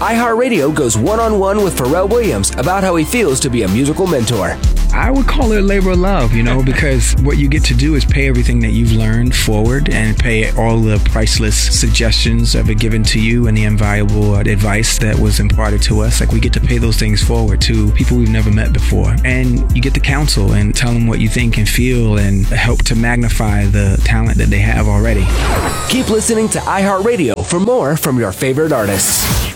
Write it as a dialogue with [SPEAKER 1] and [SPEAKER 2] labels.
[SPEAKER 1] iHeartRadio goes one-on-one with Pharrell Williams about how he feels to be a musical mentor.
[SPEAKER 2] I would call it a labor of love, because what you get to do is pay everything that you've learned forward and pay all the priceless suggestions that were given to you and the invaluable advice that was imparted to us. Like, we get to pay those things forward to people we've never met before. And you get to counsel and tell them what you think and feel and help to magnify the talent that they have already.
[SPEAKER 1] Keep listening to iHeartRadio for more from your favorite artists.